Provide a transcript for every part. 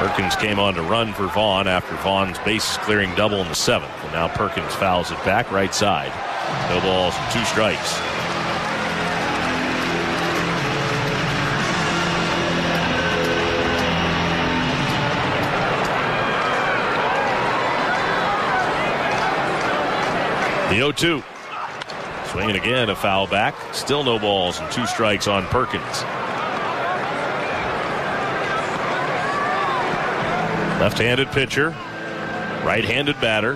Perkins came on to run for Vaughn after Vaughn's base clearing double in the 7th. And now Perkins fouls it back right side. No balls and 2 strikes. The 0-2. Swinging again, a foul back. Still no balls and 2 strikes on Perkins. Left-handed pitcher, right-handed batter.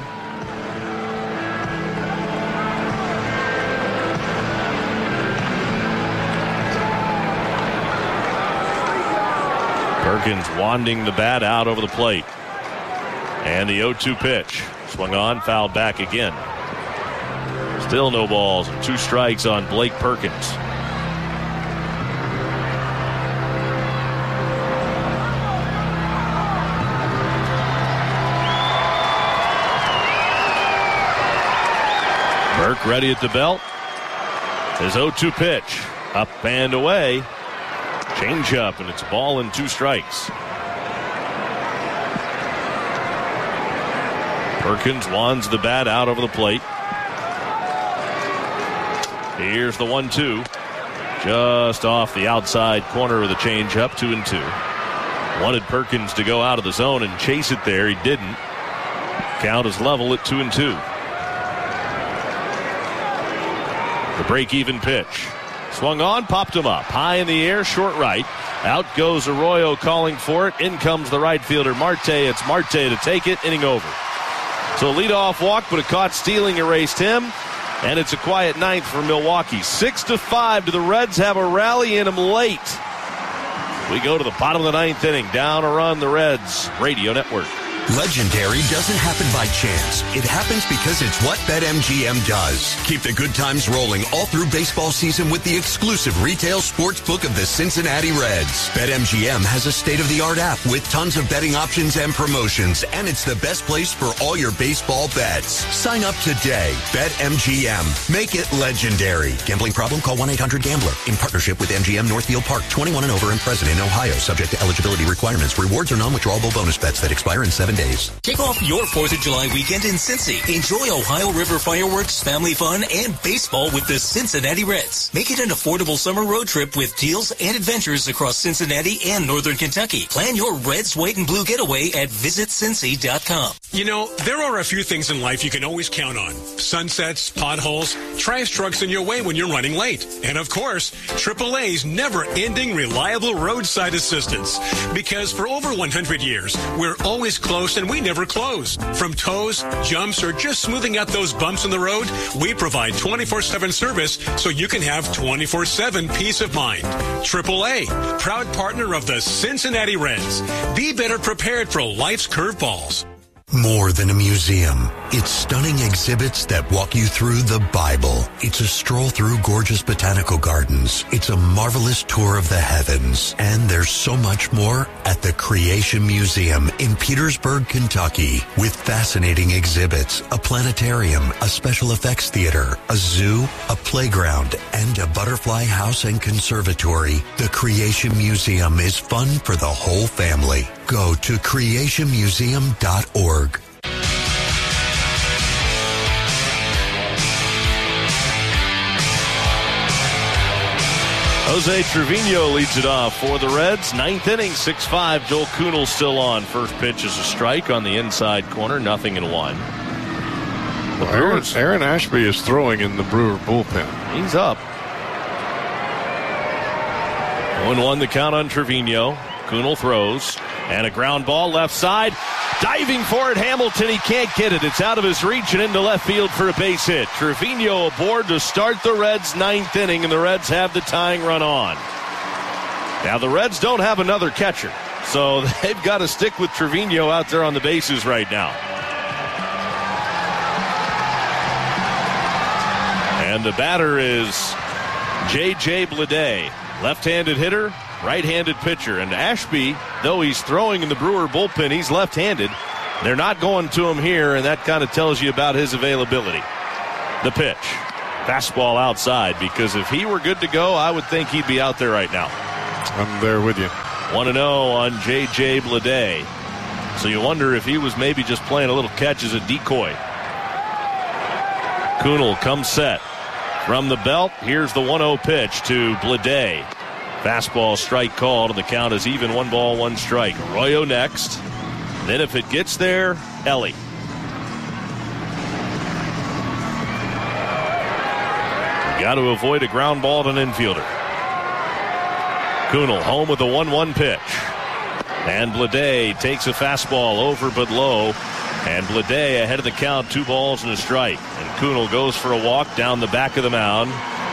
Perkins wanding the bat out over the plate. And the 0-2 pitch. Swung on, fouled back again. Still no balls and 2 strikes on Blake Perkins. Burke ready at the belt. His 0-2 pitch. Up and away. Change up, and it's a ball and 2 strikes. Perkins wands the bat out over the plate. Here's the 1-2. Just off the outside corner of the changeup, 2-2. Wanted Perkins to go out of the zone and chase it there. He didn't. Count is level at 2-2. The break-even pitch. Swung on, popped him up. High in the air, short right. Out goes Arroyo calling for it. In comes the right fielder, Marte. It's Marte to take it, inning over. So leadoff walk, but a caught stealing erased him. And it's a quiet 9th for Milwaukee. 6-5 to the Reds. Have a rally in them late. We go to the bottom of the 9th inning. Down a run, the Reds Radio Network. Legendary doesn't happen by chance. It happens because it's what BetMGM does. Keep the good times rolling all through baseball season with the exclusive retail sports book of the Cincinnati Reds. BetMGM has a state-of-the-art app with tons of betting options and promotions, and it's the best place for all your baseball bets. Sign up today. BetMGM. Make it legendary. Gambling problem? Call 1-800-GAMBLER. In partnership with MGM Northfield Park. 21 and over and present in Ohio. Subject to eligibility requirements. Rewards are non-withdrawable bonus bets that expire in 7 days. Kick off your 4th of July weekend in Cincy. Enjoy Ohio River fireworks, family fun, and baseball with the Cincinnati Reds. Make it an affordable summer road trip with deals and adventures across Cincinnati and Northern Kentucky. Plan your Reds white and blue getaway at visitcincy.com. You know, there are a few things in life you can always count on. Sunsets, potholes, trash trucks in your way when you're running late. And of course, AAA's never-ending reliable roadside assistance. Because for over 100 years, we're always close and we never close. From tows, jumps, or just smoothing out those bumps in the road, we provide 24/7 service so you can have 24/7 peace of mind. AAA, proud partner of the Cincinnati Reds. Be better prepared for life's curveballs. More than a museum. It's stunning exhibits that walk you through the Bible. It's a stroll through gorgeous botanical gardens. It's a marvelous tour of the heavens. And there's so much more at the Creation Museum in Petersburg, Kentucky. With fascinating exhibits, a planetarium, a special effects theater, a zoo, a playground, and a butterfly house and conservatory. The Creation Museum is fun for the whole family. Go to creationmuseum.org. Jose Trevino leads it off for the Reds. 9th inning, 6-5. Joel Kuhnel still on. First pitch is a strike on the inside corner. 0-1. Aaron Ashby is throwing in the Brewer bullpen. He's up. 0-1 the count on Trevino. Kuhnel throws. And a ground ball left side. Diving for it, Hamilton. He can't get it. It's out of his reach and into left field for a base hit. Trevino aboard to start the Reds' 9th inning, and the Reds have the tying run on. Now, the Reds don't have another catcher, so they've got to stick with Trevino out there on the bases right now. And the batter is J.J. Bleday, left-handed hitter. Right-handed pitcher. And Ashby, though he's throwing in the Brewer bullpen, he's left-handed. They're not going to him here, and that kind of tells you about his availability. The pitch. Fastball outside, because if he were good to go, I would think he'd be out there right now. I'm there with you. 1-0 on J.J. Bleday. So you wonder if he was maybe just playing a little catch as a decoy. Kunal comes set. From the belt, here's the 1-0 pitch to Bleday. Fastball strike called, and the count is even. 1 ball, 1 strike. Arroyo next. Then if it gets there, Ellie. Got to avoid a ground ball to an infielder. Kunal home with a 1-1 pitch. And Bleday takes a fastball over but low. And Bleday ahead of the count, 2 balls and a strike. And Kunal goes for a walk down the back of the mound.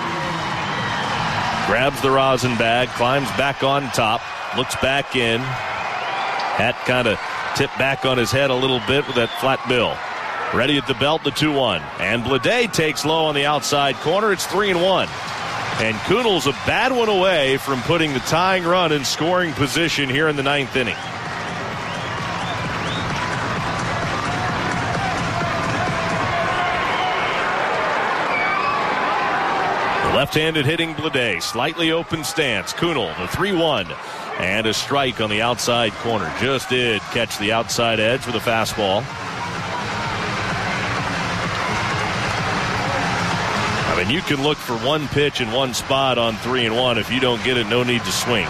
Grabs the rosin bag, climbs back on top, looks back in. Hat kind of tipped back on his head a little bit with that flat bill. Ready at the belt, the 2-1. And Bleday takes low on the outside corner. It's 3-1. And Kunal's a bad one away from putting the tying run in scoring position here in the 9th inning. The left-handed hitting Bleday, slightly open stance. Kunal, the 3-1. And a strike on the outside corner. Just did catch the outside edge with a fastball. I mean, you can look for one pitch in one spot on 3-1. If you don't get it, no need to swing.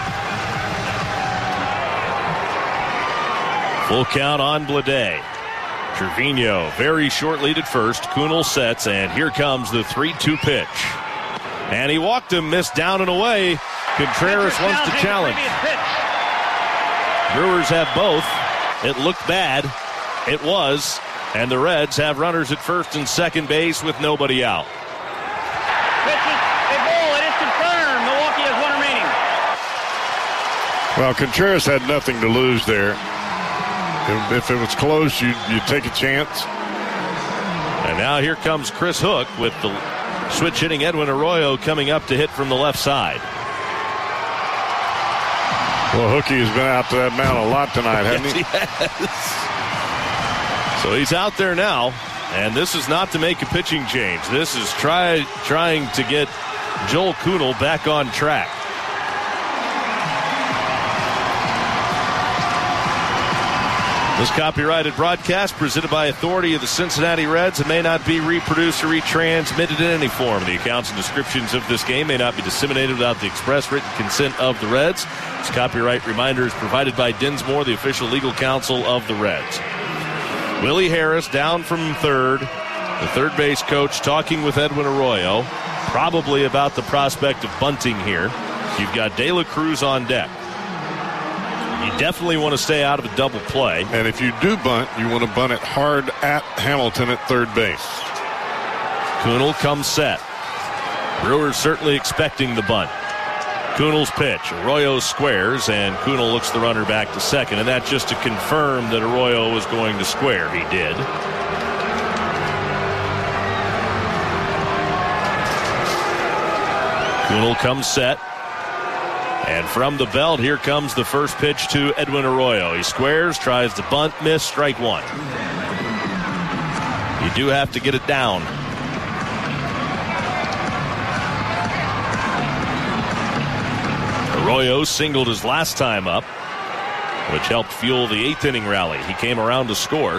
Full count on Bleday. Trevino, very short lead at first. Kunal sets, and here comes the 3-2 pitch. And he walked him, missed down and away. Contreras wants to challenge. Brewers have both. It looked bad. It was. And the Reds have runners at first and second base with nobody out. Well, Contreras had nothing to lose there. If it was close, you'd take a chance. And now here comes Chris Hook with the switch hitting Edwin Arroyo coming up to hit from the left side. Well, Hookie has been out to that mound a lot tonight, hasn't he? Yes. So he's out there now, and this is not to make a pitching change. This is trying to get Joel Kunal back on track. This copyrighted broadcast presented by authority of the Cincinnati Reds and may not be reproduced or retransmitted in any form. The accounts and descriptions of this game may not be disseminated without the express written consent of the Reds. This copyright reminder is provided by Dinsmore, the official legal counsel of the Reds. Willie Harris down from third. The third base coach talking with Edwin Arroyo, probably about the prospect of bunting here. You've got De La Cruz on deck. You definitely want to stay out of a double play. And if you do bunt, you want to bunt it hard at Hamilton at third base. Kunal comes set. Brewers certainly expecting the bunt. Kunal's pitch. Arroyo squares, and Kunal looks the runner back to second. And that's just to confirm that Arroyo was going to square. He did. Kunal comes set. And from the belt, here comes the first pitch to Edwin Arroyo. He squares, tries to bunt, miss, strike one. You do have to get it down. Arroyo singled his last time up, which helped fuel the 8th inning rally. He came around to score.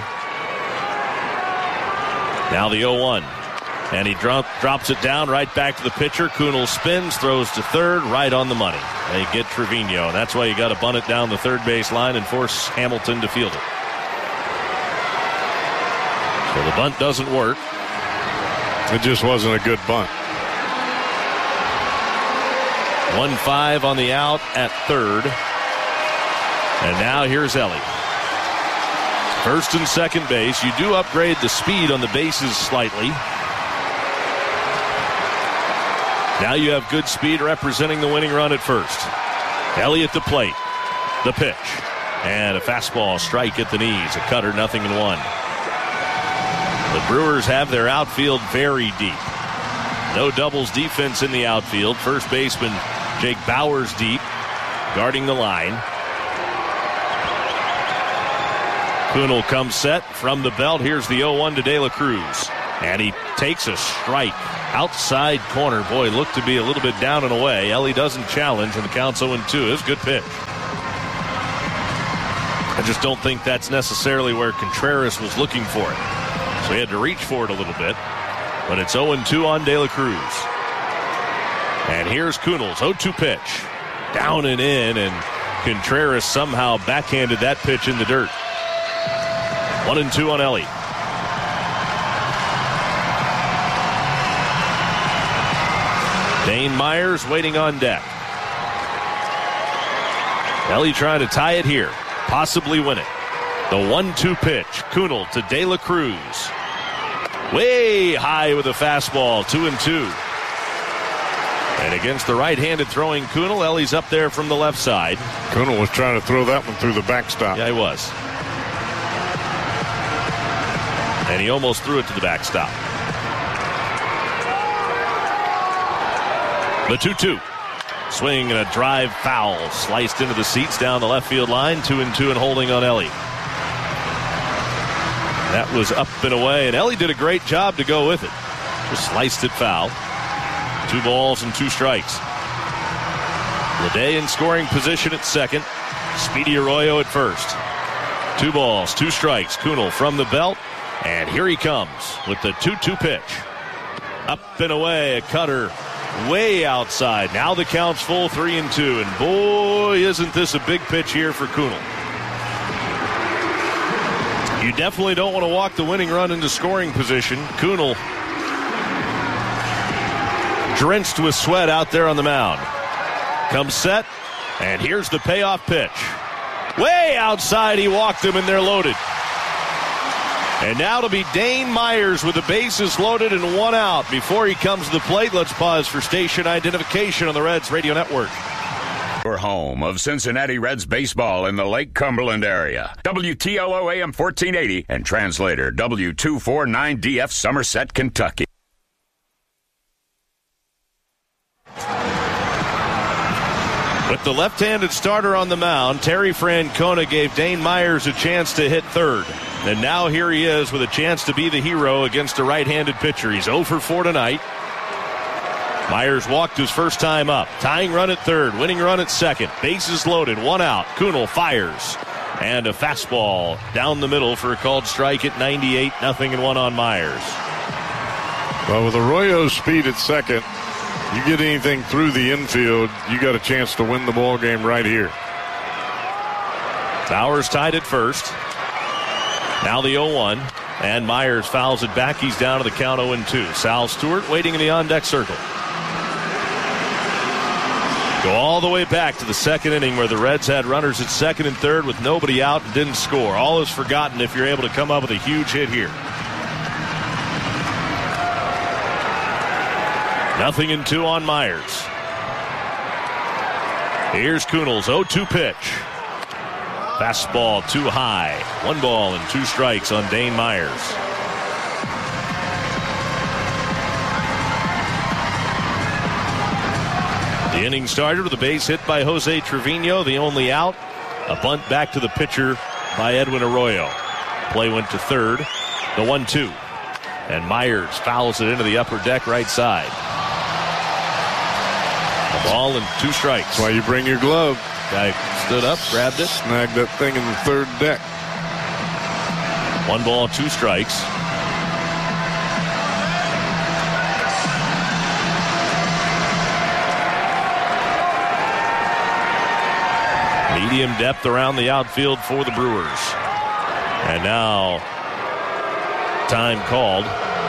Now the 0-1. And he drops it down right back to the pitcher. Kunal spins, throws to third, right on the money. They get Trevino, and that's why you got to bunt it down the third base line and force Hamilton to field it. So the bunt doesn't work. It just wasn't a good bunt. 1-5 on the out at third. And now here's Ellie. First and second base. You do upgrade the speed on the bases slightly. Now you have good speed representing the winning run at first. Ellie at the plate. The pitch. And a fastball strike at the knees. A cutter, 0-1. The Brewers have their outfield very deep. No doubles defense in the outfield. First baseman Jake Bauers deep, guarding the line. Kunal comes set from the belt. Here's the 0-1 to De La Cruz. And he takes a strike. Outside corner. Boy, looked to be a little bit down and away. Ellie doesn't challenge, and the count's 0-2. It's a good pitch. I just don't think that's necessarily where Contreras was looking for it. So he had to reach for it a little bit. But it's 0-2 on De La Cruz. And here's Kunal's 0-2 pitch. Down and in, and Contreras somehow backhanded that pitch in the dirt. 1-2 on Ellie. Dane Myers waiting on deck. Ellie trying to tie it here. Possibly win it. The 1-2 pitch. Kunal to De La Cruz. Way high with a fastball. 2-2. And against the right-handed throwing Kunal, Ellie's up there from the left side. Kunal was trying to throw that one through the backstop. Yeah, he was. And he almost threw it to the backstop. The 2-2. Swing and a drive foul. Sliced into the seats down the left field line. 2-2 and holding on Ellie. That was up and away, and Ellie did a great job to go with it. Just sliced it foul. 2 balls and 2 strikes. Leday in scoring position at second. Speedy Arroyo at first. 2 balls, 2 strikes. Kunal from the belt, and here he comes with the 2-2 pitch. Up and away, a cutter way outside. Now the count's full, 3-2, and boy, isn't this a big pitch here for Kunal. You definitely don't want to walk the winning run into scoring position. Kunal drenched with sweat out there on the mound. Comes set, and here's the payoff pitch. Way outside, he walked him, and they're loaded. And now it'll be Dane Myers with the bases loaded and 1 out. Before he comes to the plate, let's pause for station identification on the Reds Radio Network. Your home of Cincinnati Reds baseball in the Lake Cumberland area. WTLO AM 1480 and translator W249DF Somerset, Kentucky. With the left-handed starter on the mound, Terry Francona gave Dane Myers a chance to hit third. And now here he is with a chance to be the hero against a right-handed pitcher. He's 0 for 4 tonight. Myers walked his first time up. Tying run at third, winning run at second. Bases loaded, 1 out. Kunal fires. And a fastball down the middle for a called strike at 98, 0-1 on Myers. Well, with Arroyo's speed at second, you get anything through the infield, you got a chance to win the ball game right here. Bowers tied at first. Now the 0-1, and Myers fouls it back. He's down to the count 0-2. Sal Stewart waiting in the on-deck circle. Go all the way back to the second inning where the Reds had runners at second and third with nobody out and didn't score. All is forgotten if you're able to come up with a huge hit here. 0-2 on Myers. Here's Kunal's 0-2 pitch. Fastball too high. 1 ball and 2 strikes on Dane Myers. The inning started with a base hit by Jose Trevino, the only out. A bunt back to the pitcher by Edwin Arroyo. Play went to third. The 1-2. And Myers fouls it into the upper deck right side. A ball and 2 strikes. That's why you bring your glove. Guy stood up, grabbed it. Snagged that thing in the third deck. 1 ball, 2 strikes. Medium depth around the outfield for the Brewers. And now, time called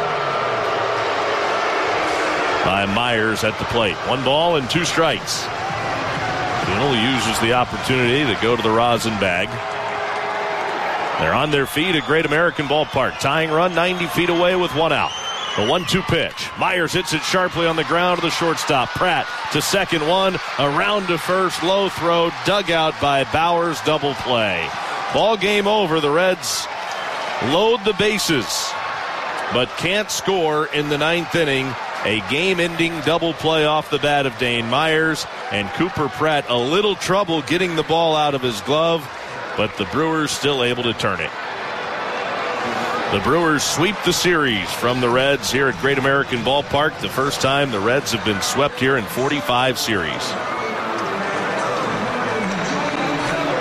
by Myers at the plate. 1 ball and 2 strikes. Kunal uses the opportunity to go to the rosin bag. They're on their feet at Great American Ballpark. Tying run 90 feet away with 1 out. The 1-2 pitch. Myers hits it sharply on the ground to the shortstop. Pratt to second, 1. Around to first. Low throw. Dug out by Bowers. Double play. Ball game over. The Reds load the bases, but can't score in the 9th inning. A game-ending double play off the bat of Dane Myers. And Cooper Pratt a little trouble getting the ball out of his glove, but the Brewers still able to turn it. The Brewers sweep the series from the Reds here at Great American Ballpark. The first time the Reds have been swept here in 45 series.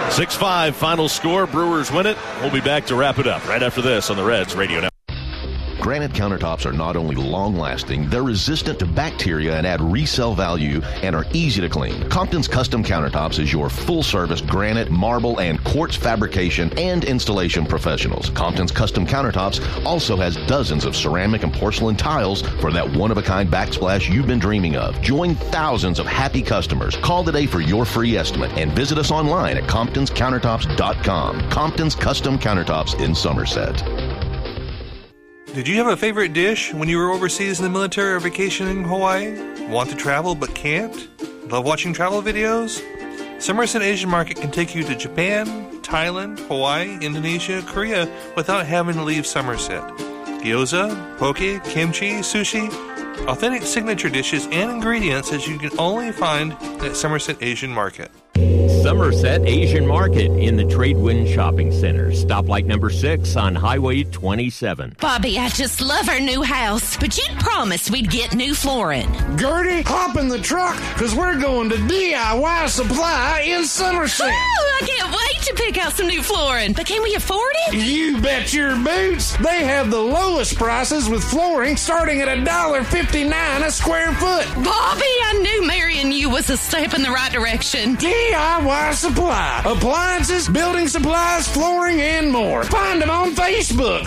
6-5 final score. Brewers win it. We'll be back to wrap it up right after this on the Reds Radio Network. Granite countertops are not only long-lasting, they're resistant to bacteria and add resale value and are easy to clean. Compton's Custom Countertops is your full-service granite, marble, and quartz fabrication and installation professionals. Compton's Custom Countertops also has dozens of ceramic and porcelain tiles for that one-of-a-kind backsplash you've been dreaming of. Join thousands of happy customers. Call today for your free estimate and visit us online at comptonscountertops.com. Compton's Custom Countertops in Somerset. Did you have a favorite dish when you were overseas in the military or vacation in Hawaii? Want to travel but can't? Love watching travel videos? Somerset Asian Market can take you to Japan, Thailand, Hawaii, Indonesia, Korea without having to leave Somerset. Gyoza, poke, kimchi, sushi, authentic signature dishes and ingredients that you can only find at Somerset Asian Market. Somerset Asian Market in the Tradewind Shopping Center. Stoplight number 6 on Highway 27. Bobby, I just love our new house, but you'd promised we'd get new flooring. Gertie, hop in the truck, because we're going to DIY Supply in Somerset. Oh, I can't wait to pick out some new flooring. But can we afford it? You bet your boots. They have the lowest prices with flooring starting at $1.59 a square foot. Bobby, I knew marrying you was a step in the right direction. DIY Supply. Appliances, building supplies, flooring, and more. Find them on Facebook.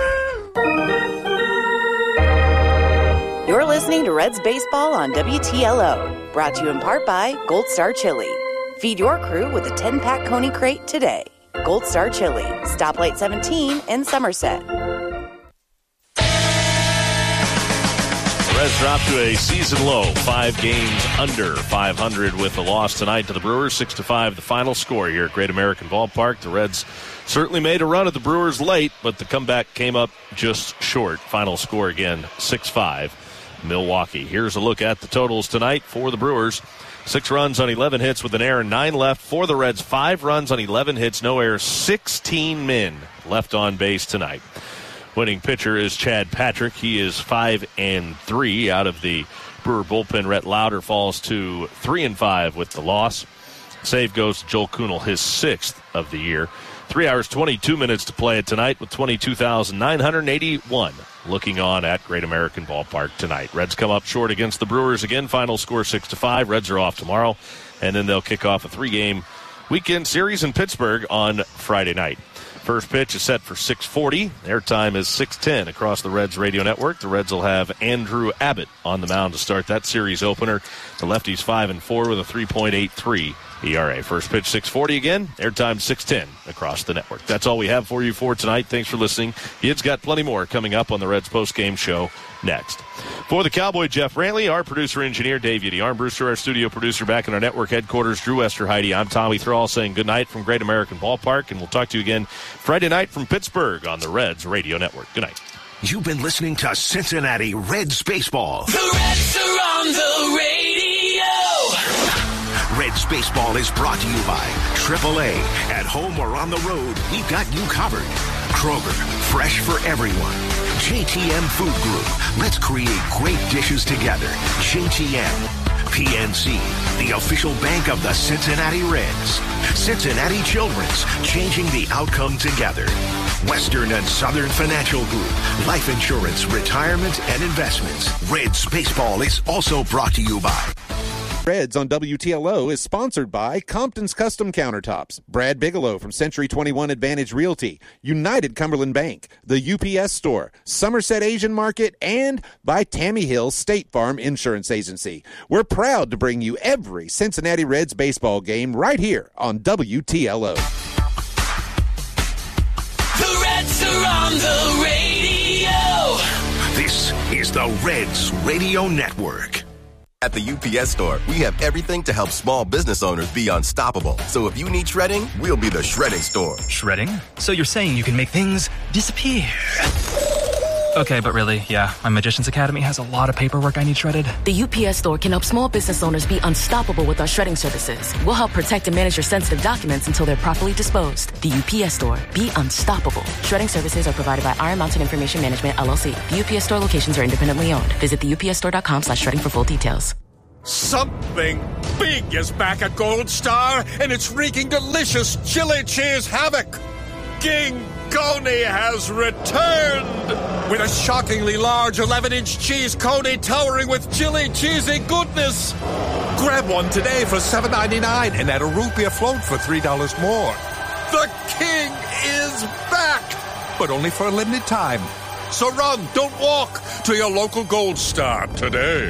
You're listening to Reds Baseball on WTLO. Brought to you in part by Gold Star Chili. Feed your crew with a 10-pack Coney Crate today. Gold Star Chili. Stoplight 17 in Somerset. Reds dropped to a season low, 5 games under 500 with a loss tonight to the Brewers, 6-5 the final score here at Great American Ballpark. The Reds certainly made a run at the Brewers late, but the comeback came up just short. Final score again, 6-5 Milwaukee. Here's a look at the totals tonight for the Brewers. 6 runs on 11 hits with an error, 9 left. For the Reds, 5 runs on 11 hits, no errors, 16 men left on base tonight. Winning pitcher is Chad Patrick. He is 5-3 out of the Brewer bullpen. Rhett Lauder falls to 3-5 with the loss. Save goes to Joel Kuhnel, his 6th of the year. 3 hours, 22 minutes to play it tonight with 22,981 looking on at Great American Ballpark tonight. Reds come up short against the Brewers again. Final score 6-5. Reds are off tomorrow, and then they'll kick off a 3-game weekend series in Pittsburgh on Friday night. First pitch is set for 6:40. Airtime is 6:10 across the Reds radio network. The Reds will have Andrew Abbott on the mound to start that series opener. The lefty's 5-4 with a 3.83 ERA. First pitch 6:40 again. Airtime 6:10 across the network. That's all we have for you for tonight. Thanks for listening. It's got plenty more coming up on the Reds post-game show next. For the Cowboy, Jeff Brantley, our producer-engineer, Dave Yiddy Armbruster, our studio producer back in our network headquarters, Drew Westerheide. I'm Tommy Thrall saying good night from Great American Ballpark, and we'll talk to you again Friday night from Pittsburgh on the Reds Radio Network. Good night. You've been listening to Cincinnati Reds Baseball. The Reds are on the radio. Reds Baseball is brought to you by AAA. At home or on the road, we've got you covered. Kroger, fresh for everyone. JTM Food Group. Let's create great dishes together. JTM. PNC, the official bank of the Cincinnati Reds. Cincinnati Children's, changing the outcome together. Western and Southern Financial Group, life insurance, retirement, and investments. Reds Baseball is also brought to you by Reds on WTLO is sponsored by Compton's Custom Countertops, Brad Bigelow from Century 21 Advantage Realty, United Cumberland Bank, the UPS Store, Somerset Asian Market, and by Tammy Hill State Farm Insurance Agency. We're proud to bring you every Cincinnati Reds baseball game right here on WTLO. The Reds are on the radio. This is the Reds Radio Network. At the UPS Store, we have everything to help small business owners be unstoppable. So if you need shredding, we'll be the shredding store. Shredding? So you're saying you can make things disappear? Okay, but really, yeah, my Magician's Academy has a lot of paperwork I need shredded. The UPS Store can help small business owners be unstoppable with our shredding services. We'll help protect and manage your sensitive documents until they're properly disposed. The UPS Store. Be unstoppable. Shredding services are provided by Iron Mountain Information Management, LLC. The UPS Store locations are independently owned. Visit theupsstore.com/shredding for full details. Something big is back at Gold Star, and it's wreaking delicious chili cheese havoc. King Coney has returned with a shockingly large 11-inch cheese coney towering with chili cheesy goodness. Grab one today for $7.99 and add a root beer float for $3 more. The king is back, but only for a limited time. So run, don't walk, to your local Gold Star today.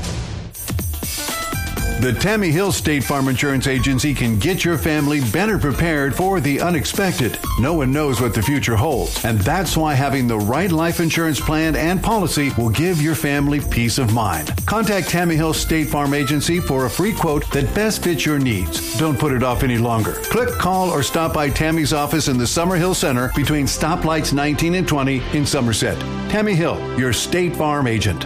The Tammy Hill State Farm Insurance Agency can get your family better prepared for the unexpected. No one knows what the future holds, and that's why having the right life insurance plan and policy will give your family peace of mind. Contact Tammy Hill State Farm Agency for a free quote that best fits your needs. Don't put it off any longer. Click, call, or stop by Tammy's office in the Summerhill Center between stoplights 19 and 20 in Somerset. Tammy Hill, your State Farm agent.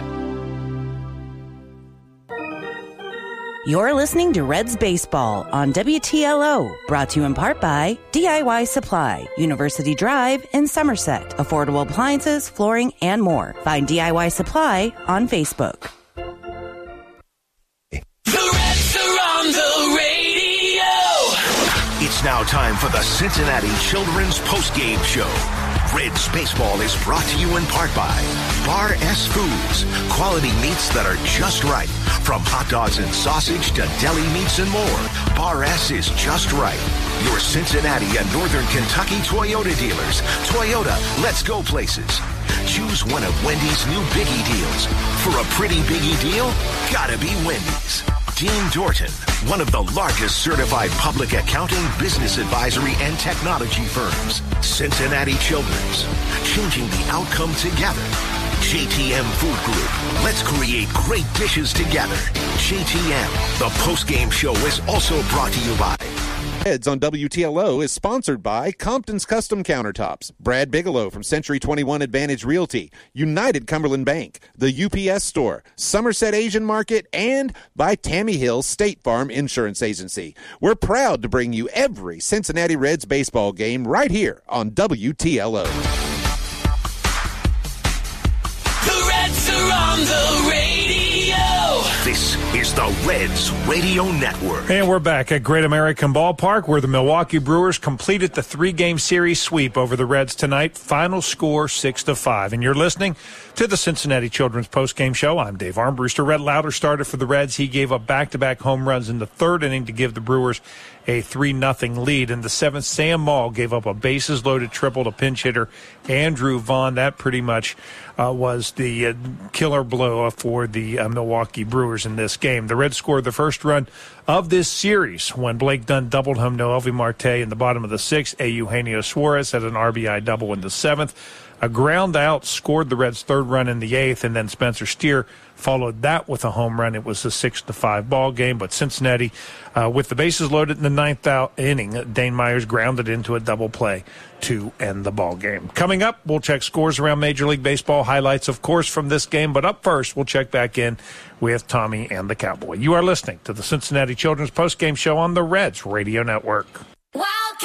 You're listening to Reds Baseball on WTLO, brought to you in part by DIY Supply, University Drive in Somerset. Affordable appliances, flooring, and more. Find DIY Supply on Facebook. The Reds are on the radio. It's now time for the Cincinnati Children's Postgame Show. Reds Baseball is brought to you in part by Bar S Foods. Quality meats that are just right. From hot dogs and sausage to deli meats and more, Bar S is just right. Your Cincinnati and Northern Kentucky Toyota dealers. Toyota, let's go places. Choose one of Wendy's new Biggie deals. For a pretty Biggie deal, gotta be Wendy's. Dean Dorton, one of the largest certified public accounting, business advisory, and technology firms. Cincinnati Children's, changing the outcome together. JTM Food Group, let's create great dishes together. JTM, the postgame show is also brought to you by Reds on WTLO is sponsored by Compton's Custom Countertops, Brad Bigelow from Century 21 Advantage Realty, United Cumberland Bank, the UPS Store, Somerset Asian Market, and by Tammy Hill State Farm Insurance Agency. We're proud to bring you every Cincinnati Reds baseball game right here on WTLO. The Reds are on the radio. This is the Reds Radio Network. And we're back at Great American Ballpark, where the Milwaukee Brewers completed the 3-game series sweep over the Reds tonight. Final score 6-5. And you're listening to the Cincinnati Children's Postgame Show. I'm Dave Armbruster. Rhett Lauder started for the Reds. He gave up back-to-back home runs in the third inning to give the Brewers a 3-0 lead. In the seventh, Sam Maul gave up a bases-loaded triple to pinch hitter Andrew Vaughn. That pretty much was the killer blow for the Milwaukee Brewers in this game. The Reds scored the first run of this series when Blake Dunn doubled home Noelvi Marte in the bottom of the sixth. Eugenio Suarez had an RBI double in the seventh. A ground out scored the Reds' third run in the eighth, and then Spencer Steer followed that with a home run. It was a 6-5 ball game, but Cincinnati, with the bases loaded in the ninth inning, Dane Myers grounded into a double play to end the ball game. Coming up, we'll check scores around Major League Baseball, highlights, of course, from this game. But up first, we'll check back in with Tommy and the Cowboy. You are listening to the Cincinnati Children's Postgame Show on the Reds Radio Network.